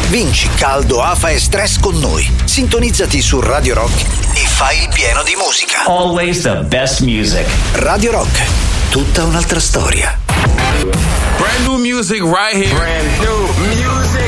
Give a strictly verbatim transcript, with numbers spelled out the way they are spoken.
Vinci caldo, afa e stress con noi. Sintonizzati su Radio Rock e fai il pieno di musica. Always the best music. Radio Rock, tutta un'altra storia. Brand new music right here. Brand new music.